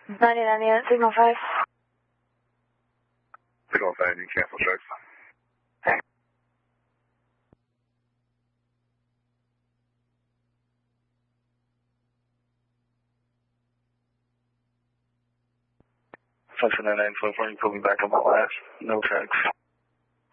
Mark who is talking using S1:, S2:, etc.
S1: 99 Signal 5.
S2: Signal 5, you cancel strikes. Function 9924, you put me back on my last. No tracks.